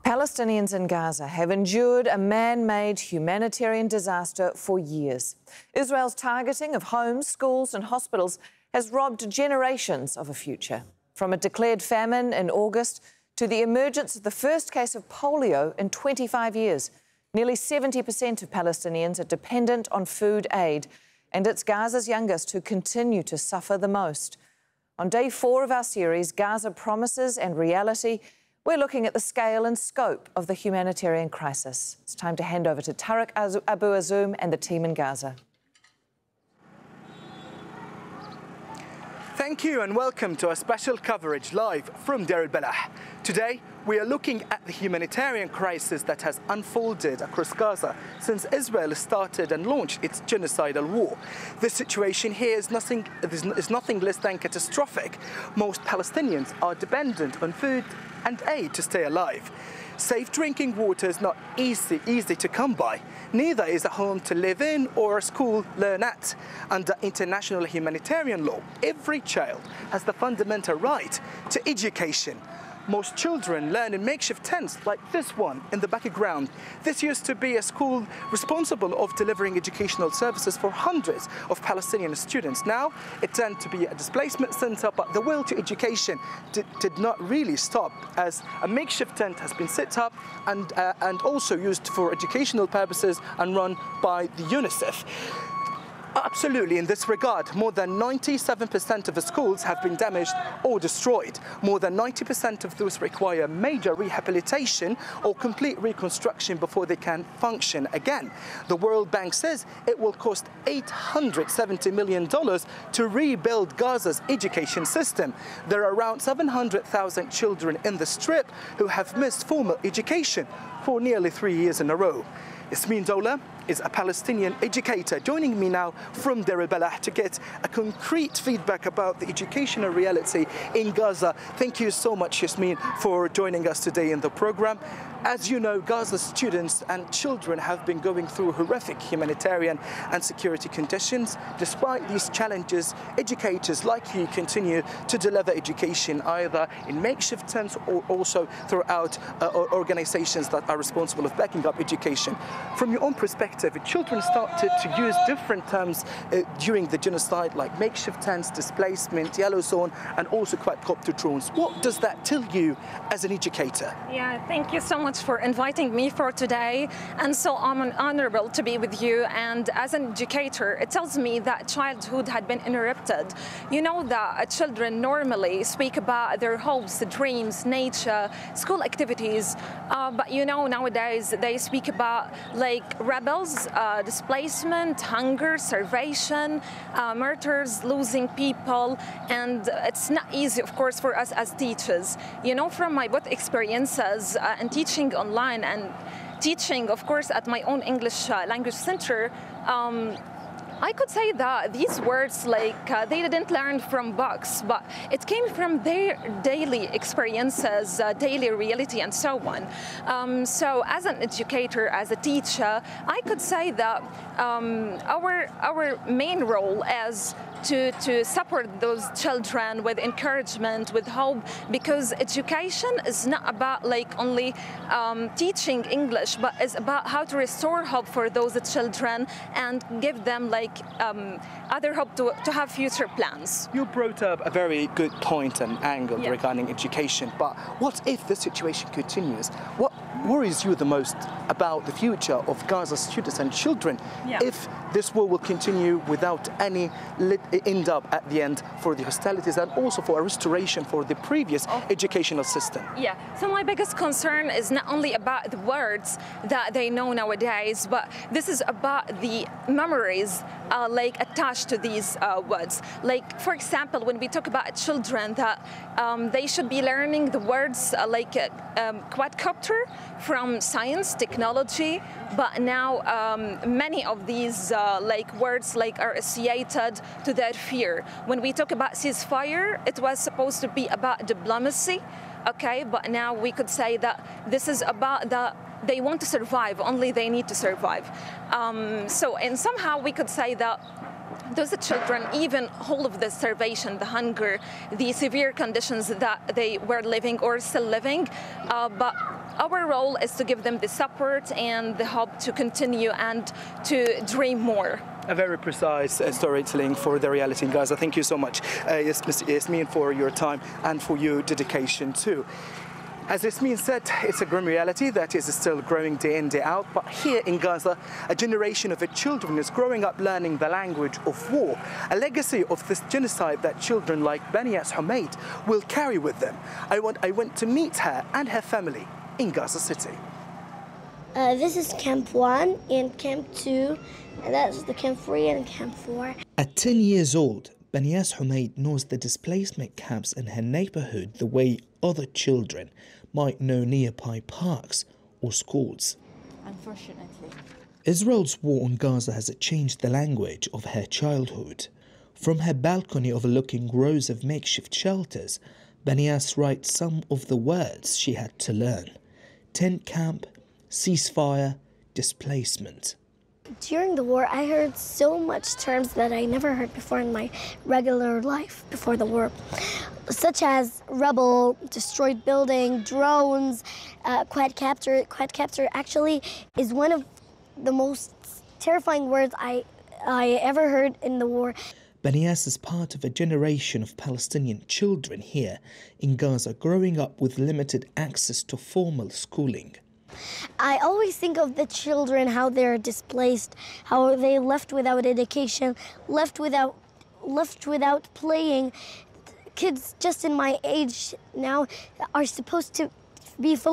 Palestinians in Gaza have endured a man-made humanitarian disaster for years. Israel's targeting of homes, schools and hospitals has robbed generations of a future. From a declared famine in August to the emergence of the first case of polio in 25 years, nearly 70% of Palestinians are dependent on food aid, and it's Gaza's youngest who continue to suffer the most. On day 4 of our series, Gaza Promises and Reality, we're looking at the scale and scope of the humanitarian crisis. It's time to hand over to Tarek Abu Azoum and the team in Gaza. Thank you and welcome to our special coverage live from Deir al-Balah. Today, we are looking at the humanitarian crisis that has unfolded across Gaza since Israel started and launched its genocidal war. The situation here is nothing less than catastrophic. Most Palestinians are dependent on food and aid to stay alive. Safe drinking water is not easy to come by. Neither is a home to live in or a school learn at. Under international humanitarian law, every child has the fundamental right to education. Most children learn in makeshift tents like this one in the background. This used to be a school responsible of delivering educational services for hundreds of Palestinian students. Now it turned to be a displacement center, but the will to education did not really stop, as a makeshift tent has been set up and also used for educational purposes and run by the UNICEF. Absolutely, in this regard, more than 97% of the schools have been damaged or destroyed. More than 90% of those require major rehabilitation or complete reconstruction before they can function again. The World Bank says it will cost $870 million to rebuild Gaza's education system. There are around 700,000 children in the Strip who have missed formal education for nearly 3 years in a row. Yasmin Dola is a Palestinian educator joining me now from Deir al-Balah to get a concrete feedback about the educational reality in Gaza. Thank you so much, Yasmin, for joining us today in the program. As you know, Gaza's students and children have been going through horrific humanitarian and security conditions. Despite these challenges, educators like you continue to deliver education either in makeshift tents or also throughout organizations that are responsible of backing up education. From your own perspective, children started to use different terms during the genocide, like makeshift tents, displacement, yellow zone, and also quadcopter drones. What does that tell you as an educator? Yeah, thank you so much for inviting me for today. And so I'm honorable to be with you. And as an educator, it tells me that childhood had been interrupted. You know that children normally speak about their hopes, dreams, nature, school activities. But you know, nowadays they speak about like rebels, displacement, hunger, starvation, murders, losing people, and it's not easy, of course, for us as teachers. You know, from my both experiences and teaching online and teaching, of course, at my own English language center, I could say that these words, like, they didn't learn from books, but it came from their daily experiences, daily reality, and so on. So as an educator, as a teacher, I could say that our main role is to support those children with encouragement, with hope, because education is not about like only teaching English, but it's about how to restore hope for those children and give them like other hope to have future plans. You brought up a very good point and angle regarding education, but what if the situation continues? What worries you the most about the future of Gaza's students and children if this war will continue without any end up at the end for the hostilities and also for a restoration for the previous educational system? Yeah, so my biggest concern is not only about the words that they know nowadays, but this is about the memories like attached to these words. Like, for example, when we talk about children, that they should be learning the words like quadcopter from science, technology, but now many of these like words like are associated to their fear. When we talk about ceasefire, it was supposed to be about diplomacy, okay, but now we could say that this is about they want to survive, only they need to survive. So, and somehow we could say that those children, even all of the starvation, the hunger, the severe conditions that they were living or still living, but our role is to give them the support and the hope to continue and to dream more. A very precise storytelling for the reality in Gaza. Thank you so much, Yasmin, for your time and for your dedication too. As Yasmin said, it's a grim reality that is still growing day in, day out. But here in Gaza, a generation of children is growing up learning the language of war, a legacy of this genocide that children like Banias Humaid will carry with them. I went to meet her and her family in Gaza City. This is Camp 1 and Camp 2, and that's the Camp 3 and Camp 4. At 10 years old, Banias Humaid knows the displacement camps in her neighborhood the way other children might know nearby parks or schools. Unfortunately. Israel's war on Gaza has changed the language of her childhood. From her balcony overlooking rows of makeshift shelters, Banias writes some of the words she had to learn: tent camp, ceasefire, displacement. During the war, I heard so much terms that I never heard before in my regular life before the war, such as rebel, destroyed building, drones, quad capture. Quad capture actually is one of the most terrifying words I ever heard in the war. Banias is part of a generation of Palestinian children here in Gaza growing up with limited access to formal schooling. I always think of the children, how they're displaced, how they left without education, left without playing. Kids just in my age now are supposed to be focused